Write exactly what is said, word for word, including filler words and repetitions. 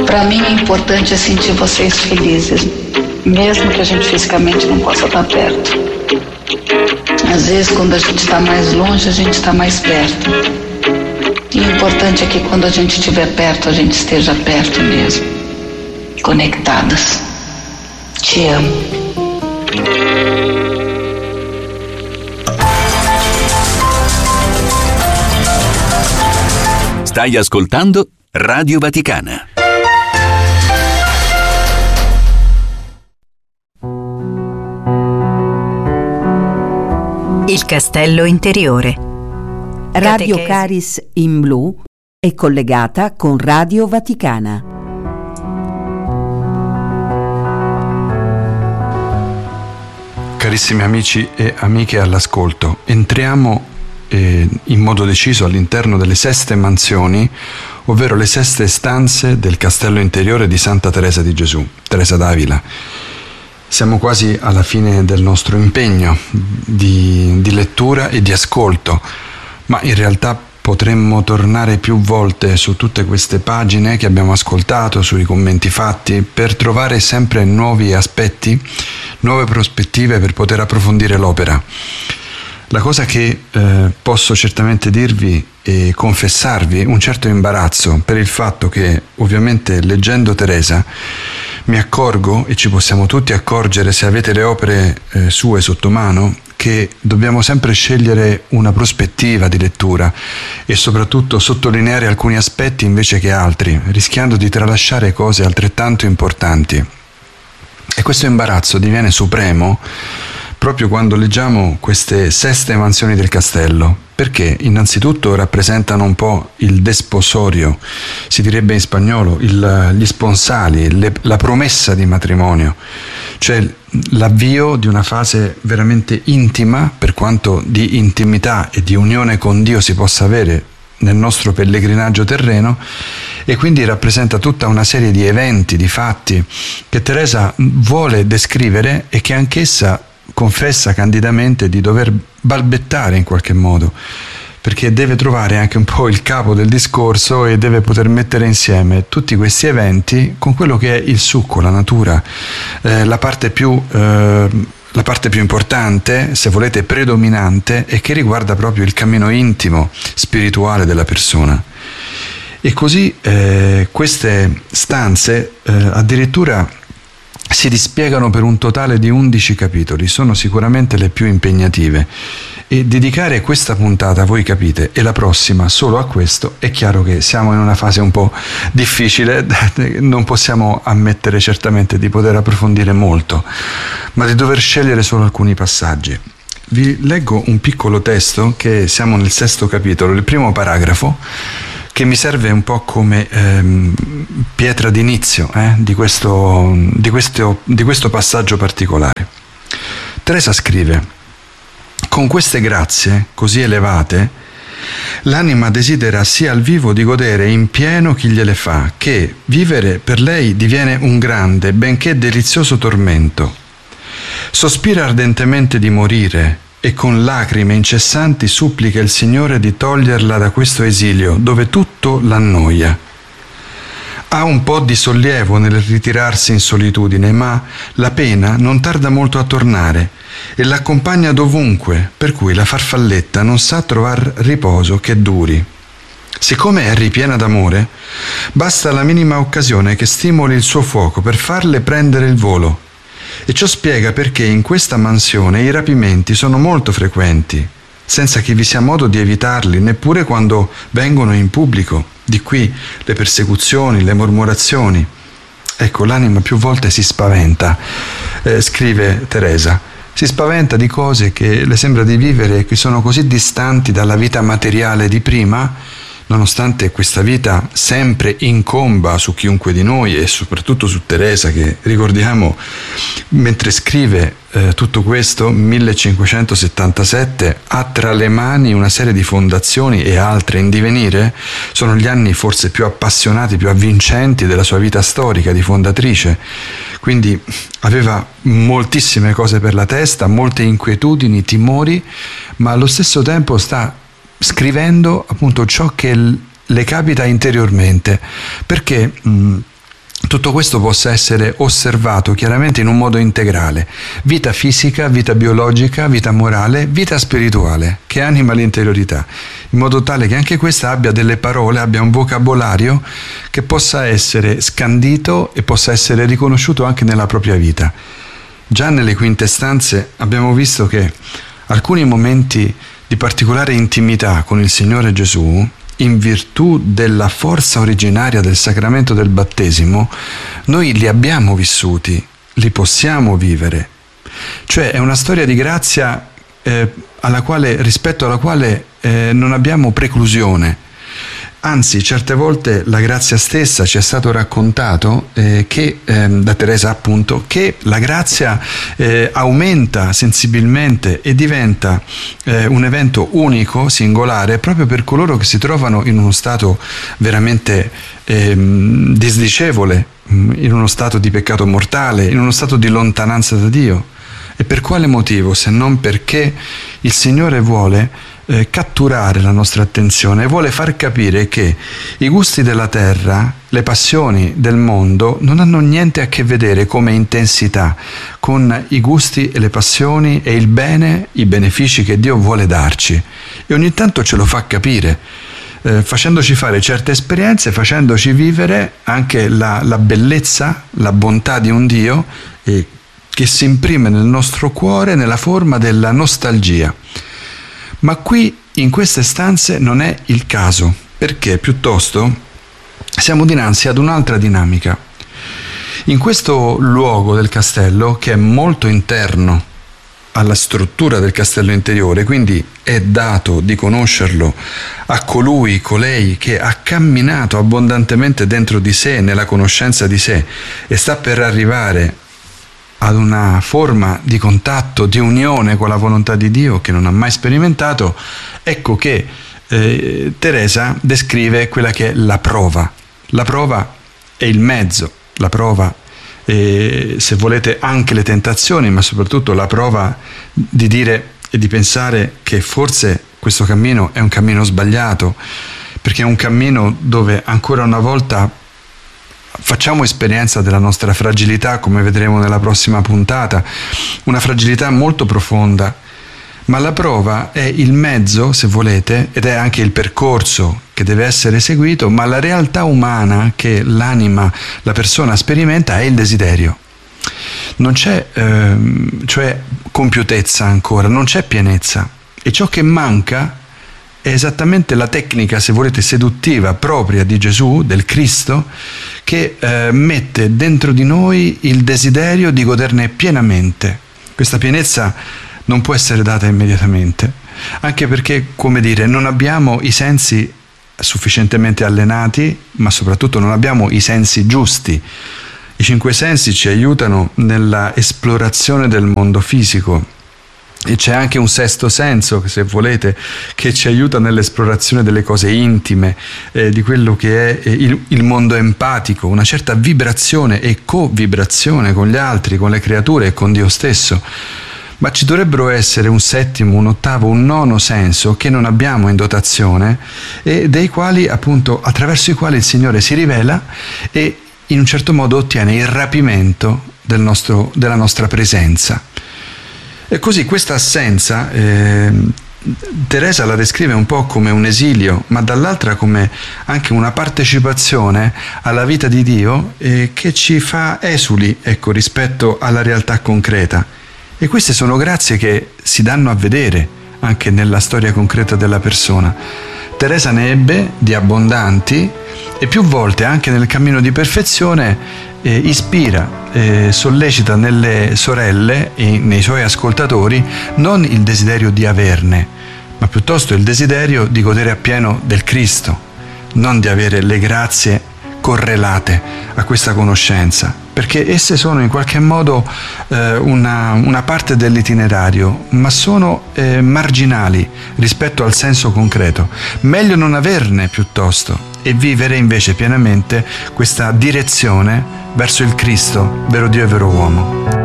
Para mim é importante sentir vocês felizes, mesmo que a gente fisicamente não possa estar perto. Às vezes, quando a gente está mais longe, a gente está mais perto. E o importante é que quando a gente estiver perto, a gente esteja perto mesmo, conectadas. Te amo. Stai ascoltando Radio Vaticana. Il castello interiore. Radio Caris in Blu è collegata con Radio Vaticana. Carissimi amici e amiche all'ascolto, entriamo eh, in modo deciso all'interno delle seste mansioni, ovvero le seste stanze del castello interiore di Santa Teresa di Gesù, Teresa d'Avila. Siamo quasi alla fine del nostro impegno di, di lettura e di ascolto, ma in realtà potremmo tornare più volte su tutte queste pagine che abbiamo ascoltato, sui commenti fatti, per trovare sempre nuovi aspetti, nuove prospettive per poter approfondire l'opera. La cosa che eh, posso certamente dirvi e confessarvi un certo imbarazzo per il fatto che, ovviamente, leggendo Teresa mi accorgo, e ci possiamo tutti accorgere se avete le opere eh, sue sotto mano, che dobbiamo sempre scegliere una prospettiva di lettura e soprattutto sottolineare alcuni aspetti invece che altri, rischiando di tralasciare cose altrettanto importanti. E questo imbarazzo diviene supremo proprio quando leggiamo queste seste mansioni del castello, perché innanzitutto rappresentano un po' il desposorio, si direbbe in spagnolo, il, gli sponsali, le, la promessa di matrimonio, cioè l'avvio di una fase veramente intima, per quanto di intimità e di unione con Dio si possa avere nel nostro pellegrinaggio terreno, e quindi rappresenta tutta una serie di eventi, di fatti che Teresa vuole descrivere e che anch'essa confessa candidamente di dover balbettare in qualche modo, perché deve trovare anche un po' il capo del discorso e deve poter mettere insieme tutti questi eventi con quello che è il succo, la natura, eh, la parte più eh, la parte più importante, se volete predominante, e che riguarda proprio il cammino intimo, spirituale della persona. E così eh, queste stanze eh, addirittura si dispiegano per un totale di undici capitoli, sono sicuramente le più impegnative, e dedicare questa puntata, voi capite, e la prossima solo a questo, è chiaro che siamo in una fase un po' difficile, non possiamo ammettere certamente di poter approfondire molto, ma di dover scegliere solo alcuni passaggi. Vi leggo un piccolo testo, che siamo nel sesto capitolo, il primo paragrafo, che mi serve un po' come ehm, pietra d'inizio eh, di, questo, di, questo, di questo passaggio particolare. Teresa scrive: con queste grazie così elevate, l'anima desidera sia al vivo di godere in pieno chi gliele fa, che vivere per lei diviene un grande, benché delizioso tormento. Sospira ardentemente di morire, e con lacrime incessanti supplica il Signore di toglierla da questo esilio, dove tutto l'annoia. Ha un po' di sollievo nel ritirarsi in solitudine, ma la pena non tarda molto a tornare e l'accompagna dovunque, per cui la farfalletta non sa trovar riposo che duri. Siccome è ripiena d'amore, basta la minima occasione che stimoli il suo fuoco per farle prendere il volo. E ciò spiega perché in questa mansione i rapimenti sono molto frequenti, senza che vi sia modo di evitarli, neppure quando vengono in pubblico. Di qui le persecuzioni, le mormorazioni. Ecco, l'anima più volte si spaventa, eh, scrive Teresa, si spaventa di cose che le sembra di vivere e che sono così distanti dalla vita materiale di prima, nonostante questa vita sempre incomba su chiunque di noi e soprattutto su Teresa, che ricordiamo mentre scrive eh, tutto questo, millecinquecentosettantasette, ha tra le mani una serie di fondazioni e altre in divenire. Sono gli anni forse più appassionati, più avvincenti della sua vita storica di fondatrice, quindi aveva moltissime cose per la testa, molte inquietudini, timori, ma allo stesso tempo sta scrivendo appunto ciò che le capita interiormente, perché mh, tutto questo possa essere osservato chiaramente in un modo integrale: vita fisica, vita biologica, vita morale, vita spirituale, che anima l'interiorità, in modo tale che anche questa abbia delle parole, abbia un vocabolario che possa essere scandito e possa essere riconosciuto anche nella propria vita. Già nelle quinte stanze abbiamo visto che alcuni momenti di particolare intimità con il Signore Gesù, in virtù della forza originaria del sacramento del battesimo, noi li abbiamo vissuti, li possiamo vivere. Cioè è una storia di grazia eh, alla quale, rispetto alla quale eh, non abbiamo preclusione. Anzi, certe volte la grazia stessa ci è stato raccontato eh, che, eh, da Teresa appunto, che la grazia eh, aumenta sensibilmente e diventa eh, un evento unico, singolare, proprio per coloro che si trovano in uno stato veramente eh, disdicevole, in uno stato di peccato mortale, in uno stato di lontananza da Dio. E per quale motivo, se non perché il Signore vuole Eh, catturare la nostra attenzione, vuole far capire che i gusti della terra, le passioni del mondo non hanno niente a che vedere come intensità con i gusti e le passioni e il bene, i benefici che Dio vuole darci, e ogni tanto ce lo fa capire, eh, facendoci fare certe esperienze, facendoci vivere anche la, la bellezza, la bontà di un Dio eh, che si imprime nel nostro cuore nella forma della nostalgia. Ma qui, in queste stanze, non è il caso, perché piuttosto siamo dinanzi ad un'altra dinamica. In questo luogo del castello, che è molto interno alla struttura del castello interiore, quindi è dato di conoscerlo a colui, colei che ha camminato abbondantemente dentro di sé, nella conoscenza di sé, e sta per arrivare ad una forma di contatto, di unione con la volontà di Dio che non ha mai sperimentato, ecco che eh, Teresa descrive quella che è la prova. La prova è il mezzo, la prova, eh, se volete, anche le tentazioni, ma soprattutto la prova di dire e di pensare che forse questo cammino è un cammino sbagliato, perché è un cammino dove ancora una volta facciamo esperienza della nostra fragilità, come vedremo nella prossima puntata, una fragilità molto profonda, ma la prova è il mezzo, se volete, ed è anche il percorso che deve essere seguito, ma la realtà umana che l'anima, la persona sperimenta è il desiderio. Non c'è ehm, cioè compiutezza ancora, non c'è pienezza, e ciò che manca è esattamente la tecnica, se volete, seduttiva propria di Gesù, del Cristo, che eh, mette dentro di noi il desiderio di goderne pienamente. Questa pienezza non può essere data immediatamente, anche perché, come dire, non abbiamo i sensi sufficientemente allenati, ma soprattutto non abbiamo i sensi giusti. I cinque sensi ci aiutano nella esplorazione del mondo fisico, e c'è anche un sesto senso, se volete, che ci aiuta nell'esplorazione delle cose intime, eh, di quello che è il, il mondo empatico, una certa vibrazione e co-vibrazione con gli altri, con le creature e con Dio stesso. Ma ci dovrebbero essere un settimo, un ottavo, un nono senso che non abbiamo in dotazione, e dei quali, appunto, attraverso i quali il Signore si rivela e in un certo modo ottiene il rapimento del nostro, della nostra presenza. E così questa assenza eh, Teresa la descrive un po' come un esilio, ma dall'altra come anche una partecipazione alla vita di Dio eh, che ci fa esuli, ecco, rispetto alla realtà concreta. E queste sono grazie che si danno a vedere anche nella storia concreta della persona. Teresa ne ebbe di abbondanti e più volte anche nel cammino di perfezione eh, ispira, eh, sollecita nelle sorelle e nei suoi ascoltatori non il desiderio di averne, ma piuttosto il desiderio di godere appieno del Cristo, non di avere le grazie correlate a questa conoscenza, perché esse sono in qualche modo eh, una, una parte dell'itinerario, ma sono eh, marginali rispetto al senso concreto. Meglio non averne piuttosto e vivere invece pienamente questa direzione verso il Cristo, vero Dio e vero uomo.